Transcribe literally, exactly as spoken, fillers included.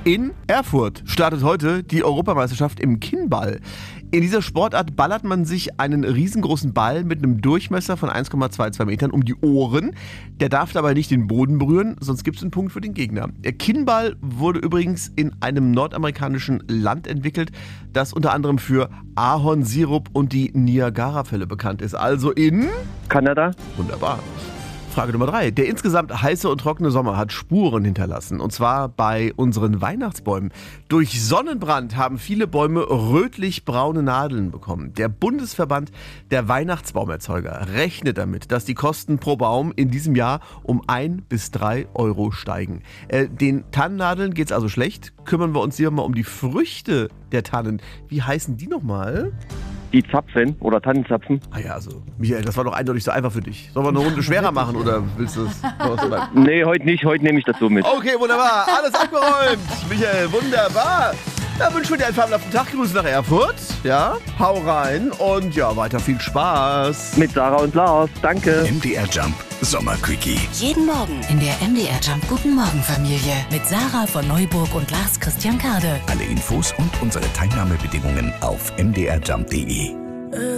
In Erfurt startet heute die Europameisterschaft im Kinnball. In dieser Sportart ballert man sich einen riesengroßen Ball mit einem Durchmesser von eins Komma zweiundzwanzig Metern um die Ohren. Der darf dabei nicht den Boden berühren, sonst gibt es einen Punkt für den Gegner. Der Kinnball wurde übrigens in einem nordamerikanischen Land entwickelt, das unter anderem für Ahornsirup und die Niagara-Fälle bekannt ist. Also in Kanada. Wunderbar. Frage Nummer drei. Der insgesamt heiße und trockene Sommer hat Spuren hinterlassen. Und zwar bei unseren Weihnachtsbäumen. Durch Sonnenbrand haben viele Bäume rötlich-braune Nadeln bekommen. Der Bundesverband der Weihnachtsbaumerzeuger rechnet damit, dass die Kosten pro Baum in diesem Jahr um ein bis drei Euro steigen. Äh, den Tannennadeln geht es also schlecht. Kümmern wir uns lieber mal um die Früchte der Tannen. Wie heißen die nochmal? Die Zapfen oder Tannenzapfen. Ah ja, also, Michael, das war doch eindeutig so einfach für dich. Sollen wir eine Runde schwerer machen oder willst du es? Nee, heute nicht. Heute nehme ich das so mit. Okay, wunderbar. Alles abgeräumt. Michael, wunderbar. Da wünschen wir dir einen fabelhaften Tag. Grüße nach Erfurt. Ja, hau rein und ja, weiter viel Spaß. Mit Sarah und Lars. Danke. M D R Jump Sommerquickie. Jeden Morgen in der M D R Jump Guten Morgen Familie mit Sarah von Neuburg und Lars Christian Kade. Alle Infos und unsere Teilnahmebedingungen auf m d r jump punkt d e.